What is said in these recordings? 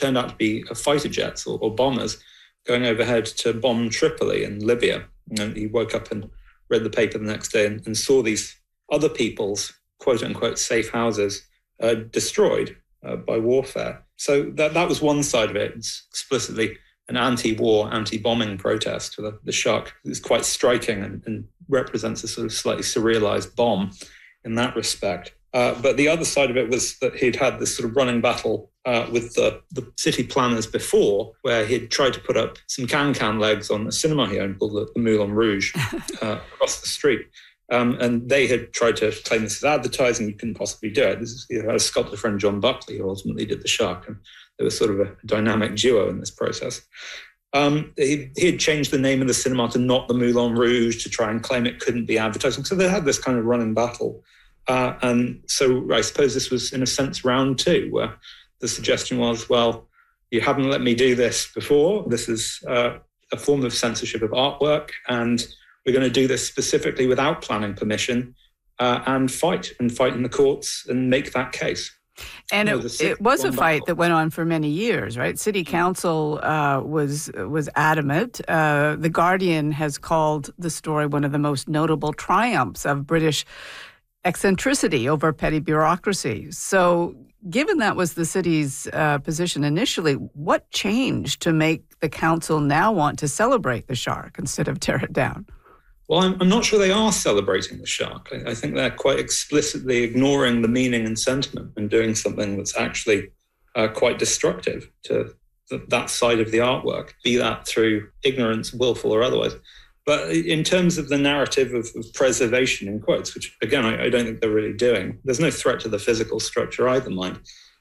turned out to be fighter jets or bombers going overhead to bomb Tripoli in Libya. And he woke up and read the paper the next day and saw these other people's quote-unquote safe houses destroyed by warfare. So that was one side of it. It's explicitly an anti-war, anti-bombing protest for the shark. It's quite striking and represents a sort of slightly surrealized bomb in that respect. But the other side of it was that he'd had this sort of running battle with the city planners before, where he'd tried to put up some can legs on a cinema he owned called the Moulin Rouge across the street. And they had tried to claim this as advertising. You couldn't possibly do it. This is a sculptor friend, John Buckley, who ultimately did the shark. And there was sort of a dynamic duo in this process. He had changed the name of the cinema to not the Moulin Rouge to try and claim it couldn't be advertising. So they had this kind of running battle. And so I suppose this was, in a sense, round two, where the suggestion was, well, you haven't let me do this before. This is a form of censorship of artwork, and we're going to do this specifically without planning permission and fight in the courts and make that case. And it was a fight that went on for many years, right? City Council was adamant. The Guardian has called the story one of the most notable triumphs of British eccentricity over petty bureaucracy. So given that was the city's position initially, what changed to make the council now want to celebrate the shark instead of tear it down? Well, I'm not sure they are celebrating the shark. I think they're quite explicitly ignoring the meaning and sentiment and doing something that's actually quite destructive to that side of the artwork, be that through ignorance, willful or otherwise. But in terms of the narrative of preservation, in quotes, which, again, I don't think they're really doing, there's no threat to the physical structure either, mind,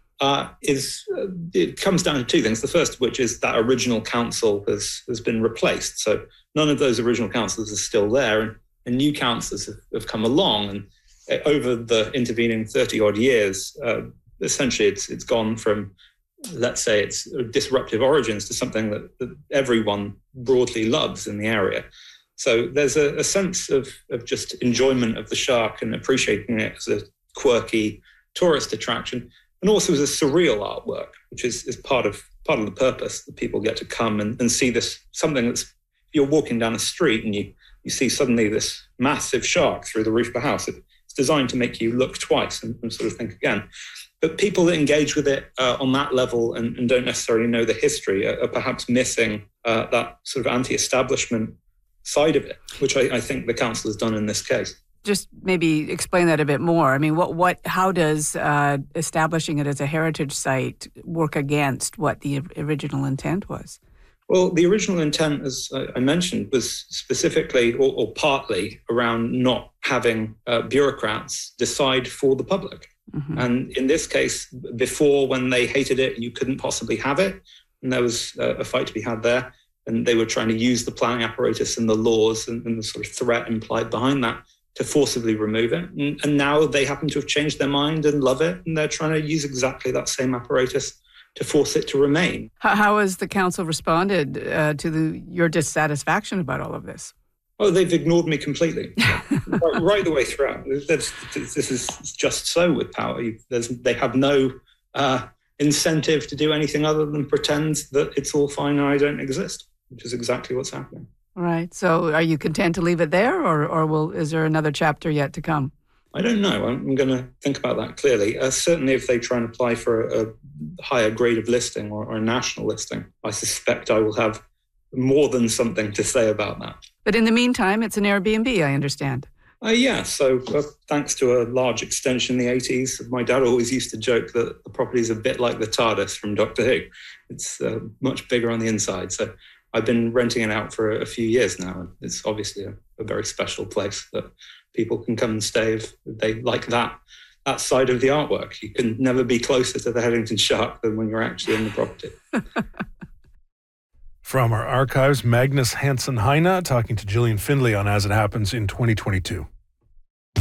it comes down to two things. The first of which is that original council has been replaced. So none of those original councillors are still there, and new councillors have come along. And over the intervening 30-odd years, essentially it's gone from, let's say, its disruptive origins to something that everyone broadly loves in the area. So there's a sense of just enjoyment of the shark and appreciating it as a quirky tourist attraction, and also as a surreal artwork, which is part of the purpose, that people get to come and see this, something that's, you're walking down a street and you see suddenly this massive shark through the roof of a house. It's designed to make you look twice and sort of think again. But people that engage with it on that level and don't necessarily know the history are perhaps missing that sort of anti-establishment side of it, which I think the council has done in this case. Just maybe explain that a bit more. I mean, how does establishing it as a heritage site work against what the original intent was? Well, the original intent, as I mentioned, was specifically or partly around not having bureaucrats decide for the public. Mm-hmm. And in this case, before, when they hated it, you couldn't possibly have it. And there was a fight to be had there. And they were trying to use the planning apparatus and the laws and the sort of threat implied behind that to forcibly remove it. And now they happen to have changed their mind and love it. And they're trying to use exactly that same apparatus to force it to remain. How has the council responded to your dissatisfaction about all of this? Oh, they've ignored me completely, right the way throughout. This is just so with power. They have no incentive to do anything other than pretend that it's all fine and I don't exist, which is exactly what's happening. Right. So are you content to leave it there, or is there another chapter yet to come? I don't know. I'm going to think about that clearly. Certainly if they try and apply for a higher grade of listing or a national listing, I suspect I will have more than something to say about that. But in the meantime, it's an Airbnb, I understand. Yeah, so thanks to a large extension in the 80s, my dad always used to joke that the property is a bit like the TARDIS from Doctor Who. It's much bigger on the inside. So I've been renting it out for a few years now. And it's obviously a very special place that people can come and stay if they like that side of the artwork. You can never be closer to the Headington shark than when you're actually in the property. From our archives, Magnus Hansen Heine talking to Gillian Findlay on As It Happens in 2022.